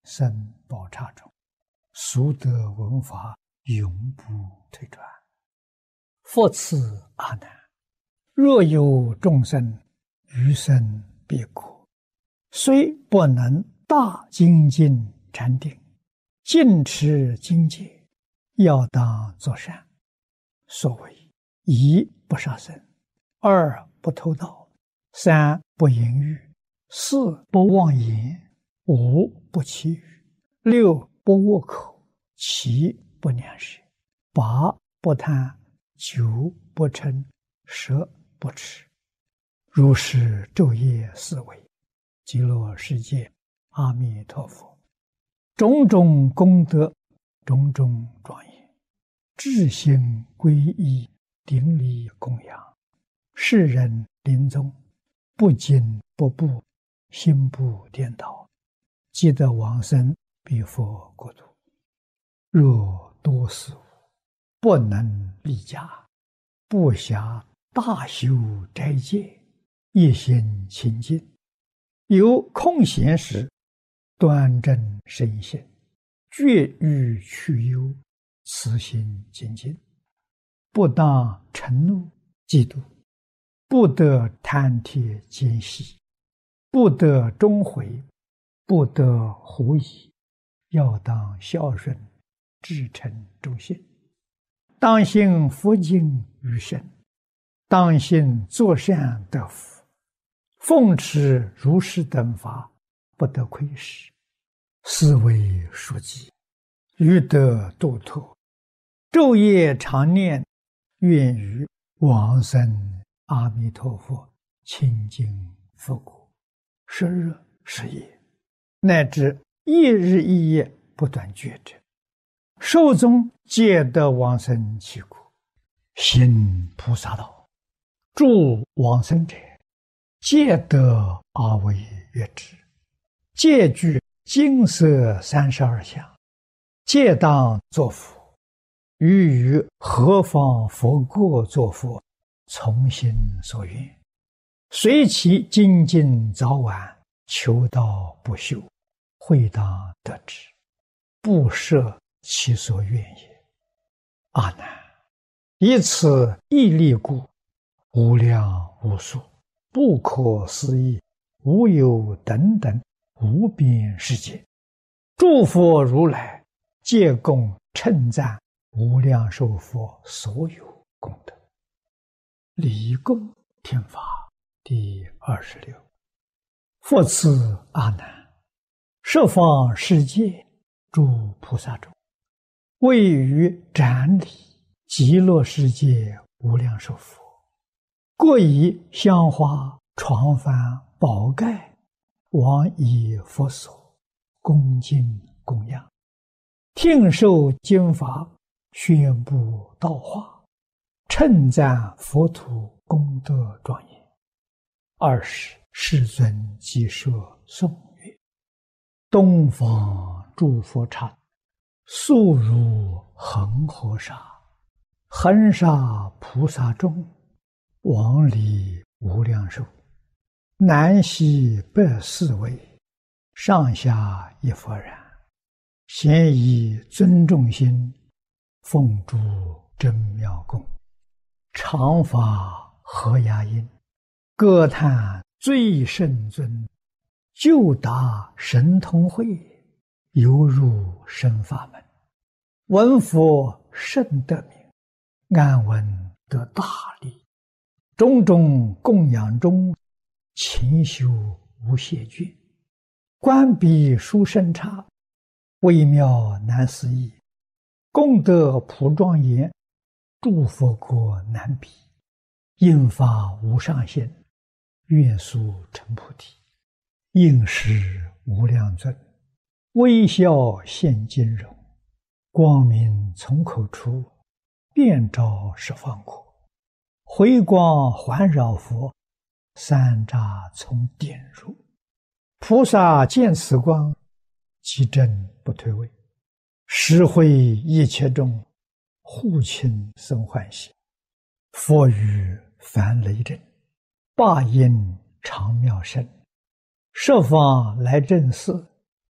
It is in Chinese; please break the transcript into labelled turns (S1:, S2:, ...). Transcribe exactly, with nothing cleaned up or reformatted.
S1: 生宝刹中，俗德文法永不退转。复次阿难，若有众生余生必苦，虽不能大精进禅定，尽持精戒，要当作善。所谓一不杀生，二不偷盗，三不淫欲，四不妄言，五不绮语，六不恶口，七不两舌，八不贪，九不嗔，十不痴。如是昼夜思维，极乐世界阿弥陀佛，种种功德，种种庄严，至心皈依，顶礼供养，世人临终不惊不怖，心不颠倒，即得往生彼佛国土。若多事无，不能立家，不暇大修斋戒，一心清净，有空闲时，端正身心，绝欲去忧，慈心精进，不当嗔怒嫉妒，不得贪帖奸细，不得终悔，不得狐疑，要当孝顺，至诚忠信，当信佛经于身，当信作善得福，奉持如是等法，不得亏失，是为书记，欲得度脱，昼夜常念，愿于往生阿弥陀佛清净佛国，十日十夜，乃至一日一夜不断觉者，寿终皆得往生其国，行菩萨道，助往生者，皆得阿惟越致，皆具金色三十二相，皆当作佛，于于何方佛国作佛，从心所愿，随其精进早晚，求道不休，会当得之，不设其所愿也。阿难，以此义力故，无量无数，不可思议，无有等等无边世界，诸佛如来皆共称赞无量寿佛所有功德。礼供听法第二十六。复次阿难，十方世界诸菩萨中，位于展礼极乐世界无量寿佛，各以香花床幡宝盖往以佛所，恭敬供养，听受经法，宣布道化，称赞佛土功德庄严。二是世尊即设颂曰：东方诸佛刹，速如恒河沙，恒沙菩萨众，往礼无量寿，南西北四围，上下一佛然，咸以尊重心，奉诸真妙供，常法和雅音，歌叹最圣尊，就达神通会，犹入深法门，闻佛甚得名，安闻得大利，种种供养中，勤修无懈倦，观彼殊胜刹，微妙难思议，功德普庄严，诸佛国难比，应发无上限，愿速成菩提，应时无量尊，微笑现金容，光明从口出，遍照十方国，回光环绕佛，三匝从点入，菩萨见此光，即正不退位，实会一切众，护亲生欢喜，佛语凡雷震，霸音常妙声，十方来正寺，